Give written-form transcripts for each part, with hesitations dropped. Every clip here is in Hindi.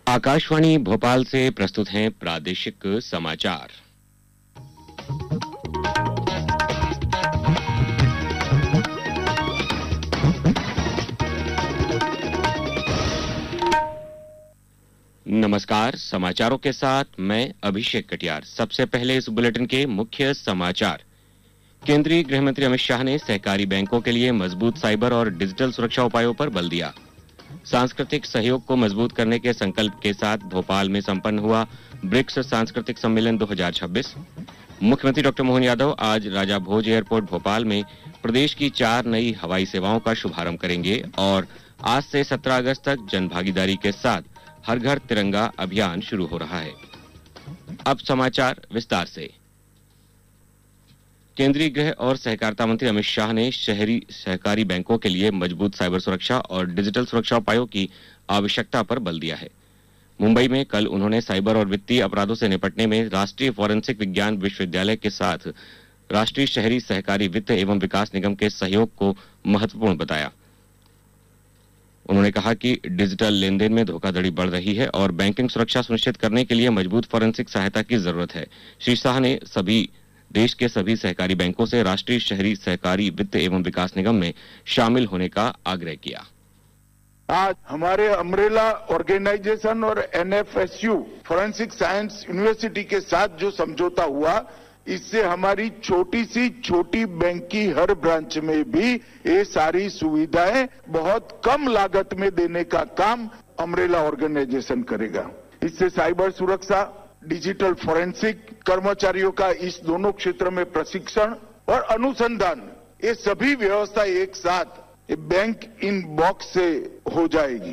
आकाशवाणी भोपाल से प्रस्तुत हैं प्रादेशिक समाचार। नमस्कार, समाचारों के साथ मैं अभिषेक कटियार। सबसे पहले इस बुलेटिन के मुख्य समाचार। केंद्रीय गृह मंत्री अमित शाह ने सहकारी बैंकों के लिए मजबूत साइबर और डिजिटल सुरक्षा उपायों पर बल दिया। सांस्कृतिक सहयोग को मजबूत करने के संकल्प के साथ भोपाल में संपन्न हुआ ब्रिक्स सांस्कृतिक सम्मेलन 2026। मुख्यमंत्री डॉक्टर मोहन यादव आज राजा भोज एयरपोर्ट भोपाल में प्रदेश की 4 नई हवाई सेवाओं का शुभारंभ करेंगे और आज से 17 अगस्त तक जनभागीदारी के साथ हर घर तिरंगा अभियान शुरू हो रहा है। अब समाचार विस्तार से। केंद्रीय गृह और सहकारिता मंत्री अमित शाह ने शहरी सहकारी बैंकों के लिए मजबूत साइबर सुरक्षा और डिजिटल सुरक्षा उपायों की आवश्यकता पर बल दिया है। मुंबई में कल उन्होंने साइबर और वित्तीय अपराधों से निपटने में राष्ट्रीय फोरेंसिक विज्ञान विश्वविद्यालय के साथ राष्ट्रीय शहरी सहकारी वित्त एवं विकास निगम के सहयोग को महत्वपूर्ण बताया। उन्होंने कहा कि डिजिटल लेनदेन में धोखाधड़ी बढ़ रही है और बैंकिंग सुरक्षा सुनिश्चित करने के लिए मजबूत फोरेंसिक सहायता की जरूरत है। श्री शाह ने देश के सभी सहकारी बैंकों से राष्ट्रीय शहरी सहकारी वित्त एवं विकास निगम में शामिल होने का आग्रह किया। आज हमारे अम्ब्रेला ऑर्गेनाइजेशन और एनएफएसयू फोरेंसिक साइंस यूनिवर्सिटी के साथ जो समझौता हुआ, इससे हमारी छोटी बैंक की हर ब्रांच में भी ये सारी सुविधाएं बहुत कम लागत में देने का काम अम्ब्रेला ऑर्गेनाइजेशन करेगा। इससे साइबर सुरक्षा, डिजिटल फोरेंसिक कर्मचारियों का इस दोनों क्षेत्र में प्रशिक्षण और अनुसंधान, ये सभी व्यवस्था एक साथ बैंक इन बॉक्स से हो जाएगी।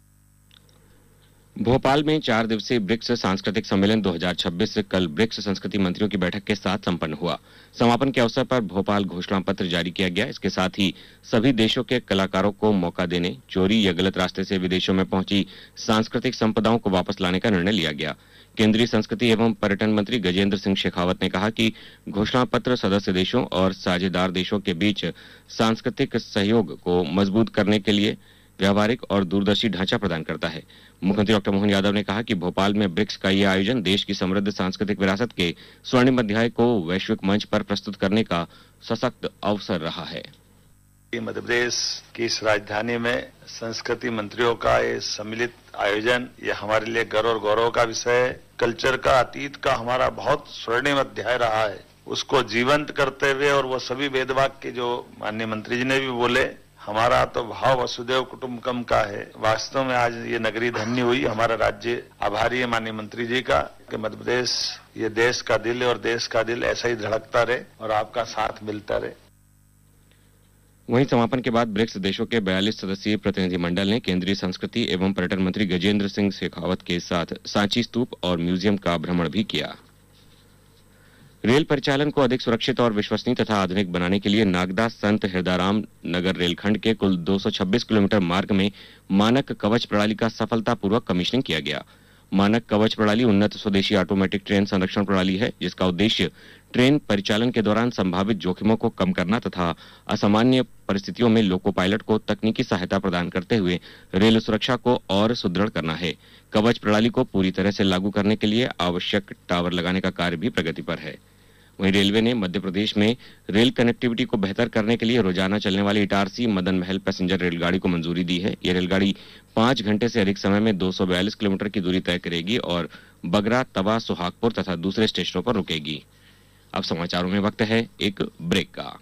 भोपाल में 4 दिवसीय ब्रिक्स सांस्कृतिक सम्मेलन 2026 कल ब्रिक्स संस्कृति मंत्रियों की बैठक के साथ संपन्न हुआ। समापन के अवसर पर भोपाल घोषणा पत्र जारी किया गया। इसके साथ ही सभी देशों के कलाकारों को मौका देने, चोरी या गलत रास्ते से विदेशों में पहुंची सांस्कृतिक संपदाओं को वापस लाने का निर्णय लिया गया। केंद्रीय संस्कृति एवं पर्यटन मंत्री गजेंद्र सिंह शेखावत ने कहा कि घोषणा पत्र सदस्य देशों और साझेदार देशों के बीच सांस्कृतिक सहयोग को मजबूत करने के लिए व्यावहारिक और दूरदर्शी ढांचा प्रदान करता है। मुख्यमंत्री डॉक्टर मोहन यादव ने कहा कि भोपाल में ब्रिक्स का यह आयोजन देश की समृद्ध सांस्कृतिक विरासत के स्वर्णिम अध्याय को वैश्विक मंच पर प्रस्तुत करने का सशक्त अवसर रहा है। मध्य प्रदेश की इस राजधानी में संस्कृति मंत्रियों का ये सम्मिलित आयोजन, ये हमारे लिए गर्व और गौरव का विषय है। कल्चर का, अतीत का हमारा बहुत स्वर्णिम अध्याय रहा है, उसको जीवंत करते हुए, और वो सभी वेद वाक्य जो माननीय मंत्री जी ने भी बोले, हमारा तो भाव वसुदेव कुटुंबकम का है। वास्तव में आज ये नगरी धन्य हुई, हमारा राज्य आभारी है माननीय मंत्री जी का कि मध्य प्रदेश ये देश का दिल है और देश का दिल ऐसा ही धड़कता रहे और आपका साथ मिलता रहे। वहीं समापन के बाद ब्रिक्स देशों के 42 सदस्यीय प्रतिनिधिमंडल ने केंद्रीय संस्कृति एवं पर्यटन मंत्री गजेंद्र सिंह शेखावत के साथ सांची स्तूप और म्यूजियम का भ्रमण भी किया। रेल परिचालन को अधिक सुरक्षित और विश्वसनीय तथा आधुनिक बनाने के लिए नागदा संत हिरदाराम नगर रेलखंड के कुल 226 किलोमीटर मार्ग में मानक कवच प्रणाली का सफलतापूर्वक कमीशनिंग किया गया। मानक कवच प्रणाली उन्नत स्वदेशी ऑटोमेटिक ट्रेन संरक्षण प्रणाली है, जिसका उद्देश्य ट्रेन परिचालन के दौरान संभावित जोखिमों को कम करना तथा असामान्य परिस्थितियों में लोको पायलट को तकनीकी सहायता प्रदान करते हुए रेल सुरक्षा को और सुदृढ़ करना है। कवच प्रणाली को पूरी तरह से लागू करने के लिए आवश्यक टावर लगाने का कार्य भी प्रगति पर है। वहीं रेलवे ने मध्य प्रदेश में रेल कनेक्टिविटी को बेहतर करने के लिए रोजाना चलने वाली इटारसी मदन महल पैसेंजर रेलगाड़ी को मंजूरी दी है। यह रेलगाड़ी 5 घंटे से अधिक समय में 242 किलोमीटर की दूरी तय करेगी और बगरा, तवा, सुहागपुर तथा दूसरे स्टेशनों पर रुकेगी। अब समाचारों में वक्त है एक ब्रेक का।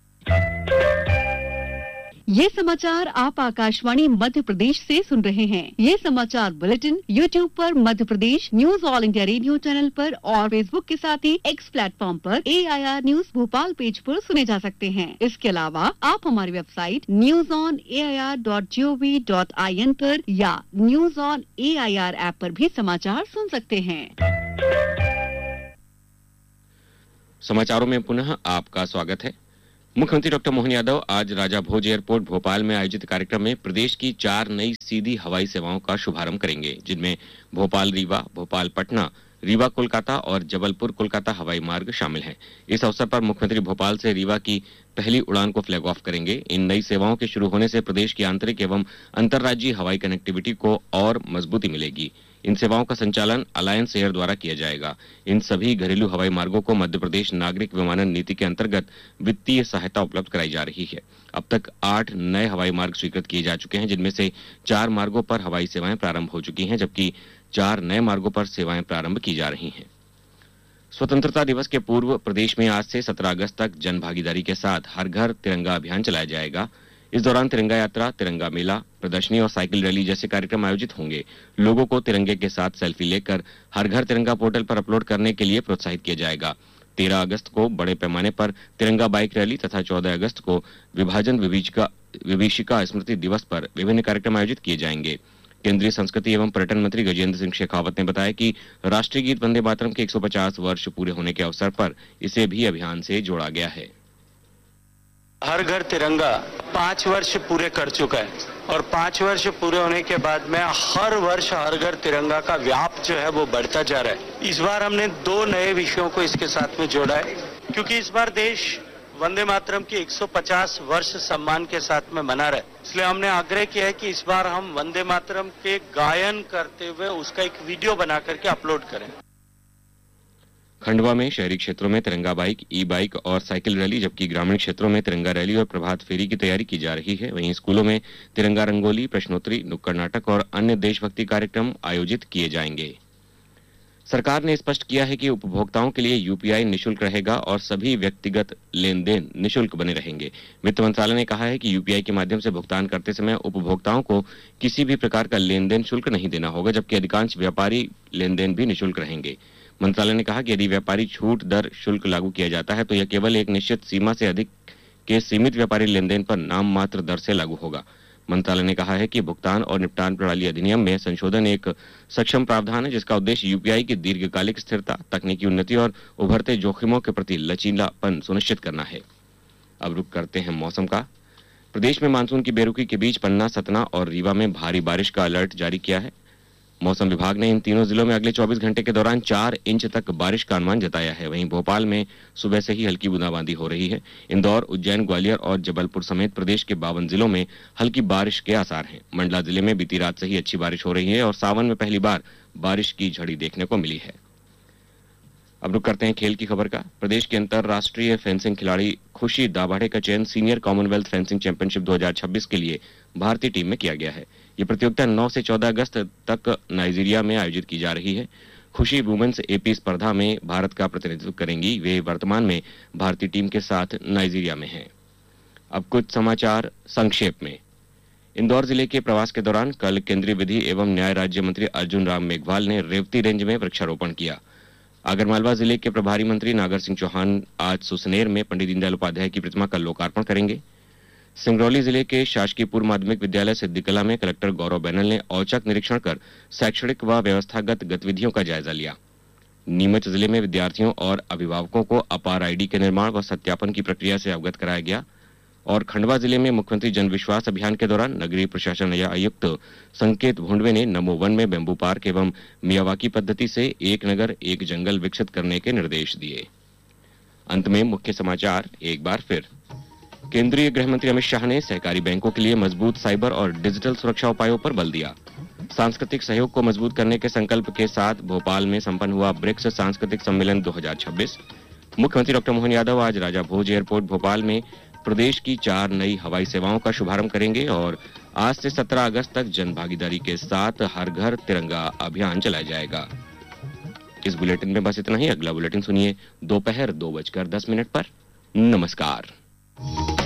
ये समाचार आप आकाशवाणी मध्य प्रदेश से सुन रहे हैं। ये समाचार बुलेटिन YouTube पर Madhya Pradesh news all India radio channel पर और Facebook के साथ ही X प्लेटफॉर्म पर AIR न्यूज भोपाल पेज पर सुने जा सकते हैं। इसके अलावा आप हमारी वेबसाइट newsonair.gov.in पर या न्यूज ऑन AIR ऐप पर भी समाचार सुन सकते हैं। समाचारों में पुनः आपका स्वागत है। मुख्यमंत्री डॉक्टर मोहन यादव आज राजा भोज एयरपोर्ट भोपाल में आयोजित कार्यक्रम में प्रदेश की 4 नई सीधी हवाई सेवाओं का शुभारंभ करेंगे, जिनमें भोपाल रीवा, भोपाल पटना, रीवा कोलकाता और जबलपुर कोलकाता हवाई मार्ग शामिल हैं। इस अवसर पर मुख्यमंत्री भोपाल से रीवा की पहली उड़ान को फ्लैग ऑफ करेंगे। इन नई सेवाओं के शुरू होने से प्रदेश की आंतरिक एवं अंतर्राज्यीय हवाई कनेक्टिविटी को और मजबूती मिलेगी। इन सेवाओं का संचालन अलायंस एयर द्वारा किया जाएगा। इन सभी घरेलू हवाई मार्गों को मध्य प्रदेश नागरिक विमानन नीति के अंतर्गत वित्तीय सहायता उपलब्ध कराई जा रही है। अब तक 8 नए हवाई मार्ग स्वीकृत किए जा चुके हैं, जिनमें से 4 मार्गों पर हवाई सेवाएं प्रारंभ हो चुकी हैं, जबकि 4 नए मार्गों पर सेवाएं प्रारंभ की जा रही हैं। स्वतंत्रता दिवस के पूर्व प्रदेश में आज से 17 अगस्त तक जन भागीदारी के साथ हर घर तिरंगा अभियान चलाया जाएगा। इस दौरान तिरंगा यात्रा, तिरंगा मेला, प्रदर्शनी और साइकिल रैली जैसे कार्यक्रम आयोजित होंगे। लोगों को तिरंगे के साथ सेल्फी लेकर हर घर तिरंगा पोर्टल पर अपलोड करने के लिए प्रोत्साहित किया जाएगा। 13 अगस्त को बड़े पैमाने पर तिरंगा बाइक रैली तथा 14 अगस्त को विभाजन विभीषिका स्मृति दिवस पर विभिन्न कार्यक्रम आयोजित किए जाएंगे। केंद्रीय संस्कृति एवं पर्यटन मंत्री गजेंद्र सिंह शेखावत ने बताया कि राष्ट्रीय गीत वंदे मातरम के 150 वर्ष पूरे होने के अवसर पर इसे भी अभियान से जोड़ा गया है। हर घर तिरंगा 5 वर्ष पूरे कर चुका है और 5 वर्ष पूरे होने के बाद में हर वर्ष हर घर तिरंगा का व्याप जो है वो बढ़ता जा रहा है। इस बार हमने 2 नए विषयों को इसके साथ में जोड़ा है, क्योंकि इस बार देश वंदे मातरम की 150 वर्ष सम्मान के साथ में मना रहा है। इसलिए हमने आग्रह किया है कि इस बार हम वंदे मातरम के गायन करते हुए उसका एक वीडियो बना करके अपलोड करें। खंडवा में शहरी क्षेत्रों में तिरंगा बाइक, ई बाइक और साइकिल रैली, जबकि ग्रामीण क्षेत्रों में तिरंगा रैली और प्रभात फेरी की तैयारी की जा रही है। वहीं स्कूलों में तिरंगा रंगोली, प्रश्नोत्तरी, नुक्कड़ नाटक और अन्य देशभक्ति कार्यक्रम आयोजित किए जाएंगे। सरकार ने स्पष्ट किया है कि उपभोक्ताओं के लिए यूपीआई निःशुल्क रहेगा और सभी व्यक्तिगत लेन देन निःशुल्क बने रहेंगे। वित्त मंत्रालय ने कहा है कि यूपीआई के माध्यम से भुगतान करते समय उपभोक्ताओं को किसी भी प्रकार का लेन देन शुल्क नहीं देना होगा, जबकि अधिकांश व्यापारी लेन देन भी निःशुल्क रहेंगे। मंत्रालय ने कहा कि यदि व्यापारी छूट दर शुल्क लागू किया जाता है तो यह केवल एक निश्चित सीमा से अधिक के सीमित व्यापारी लेनदेन पर नाम मात्र दर से लागू होगा। मंत्रालय ने कहा है कि भुगतान और निपटान प्रणाली अधिनियम में संशोधन एक सक्षम प्रावधान है, जिसका उद्देश्य यूपीआई की दीर्घकालिक स्थिरता, तकनीकी उन्नति और उभरते जोखिमों के प्रति लचीलापन सुनिश्चित करना है। अब रुक करते हैं मौसम का। प्रदेश में मानसून की बेरुखी के बीच पन्ना, सतना और रीवा में भारी बारिश का अलर्ट जारी किया है। मौसम विभाग ने इन तीनों जिलों में अगले 24 घंटे के दौरान 4 इंच तक बारिश का अनुमान जताया है। वहीं भोपाल में सुबह से ही हल्की बूंदाबांदी हो रही है। इंदौर, उज्जैन, ग्वालियर और जबलपुर समेत प्रदेश के 52 जिलों में हल्की बारिश के आसार हैं। मंडला जिले में बीती रात से ही अच्छी बारिश हो रही है और सावन में पहली बार बारिश की झड़ी देखने को मिली है। अब रुक करते हैं खेल की खबर का। प्रदेश के अंतरराष्ट्रीय फेंसिंग खिलाड़ी खुशी दाभाडे का चयन सीनियर कॉमनवेल्थ फेंसिंग चैंपियनशिप 2026 के लिए भारतीय टीम में किया गया है। ये प्रतियोगिता 9 से 14 अगस्त तक नाइजीरिया में आयोजित की जा रही है। खुशी वुमेन्स एपी स्पर्धा में भारत का प्रतिनिधित्व करेंगी। वे वर्तमान में भारतीय टीम के साथ नाइजीरिया में हैं। अब कुछ समाचार संक्षेप में। इंदौर जिले के प्रवास के दौरान कल केंद्रीय विधि एवं न्याय राज्य मंत्री अर्जुन राम मेघवाल ने रेवती रेंज में वृक्षारोपण किया। आगरमालवा जिले के प्रभारी मंत्री नागर सिंह चौहान आज सुसनेर में पंडित दीनदयाल उपाध्याय की प्रतिमा का लोकार्पण करेंगे। सिंगरौली जिले के शासकीय पूर्व माध्यमिक विद्यालय सिद्धिकला में कलेक्टर गौरव बैनल ने औचक निरीक्षण कर शैक्षणिक व व्यवस्थागत गतिविधियों का जायजा लिया। नीमच जिले में विद्यार्थियों और अभिभावकों को अपार आईडी के निर्माण व सत्यापन की प्रक्रिया से अवगत कराया गया। और खंडवा जिले में मुख्यमंत्री जन विश्वास अभियान के दौरान नगरीय प्रशासन आयुक्त संकेत भुंडवे ने नमो वन में बेम्बू पार्क एवं मियावाकी पद्धति से एक नगर एक जंगल विकसित करने के निर्देश दिए। अंत में मुख्य समाचार एक बार फिर। केंद्रीय गृह मंत्री अमित शाह ने सहकारी बैंकों के लिए मजबूत साइबर और डिजिटल सुरक्षा उपायों पर बल दिया। सांस्कृतिक सहयोग को मजबूत करने के संकल्प के साथ भोपाल में संपन्न हुआ ब्रिक्स सांस्कृतिक सम्मेलन 2026। मुख्यमंत्री डॉक्टर मोहन यादव आज राजा भोज एयरपोर्ट भोपाल में प्रदेश की 4 नई हवाई सेवाओं का शुभारंभ करेंगे और आज से 17 अगस्त तक जन भागीदारी के साथ हर घर तिरंगा अभियान चलाया जाएगा। इस बुलेटिन में बस इतना ही। अगला बुलेटिन सुनिए दोपहर 2:10 पर। नमस्कार।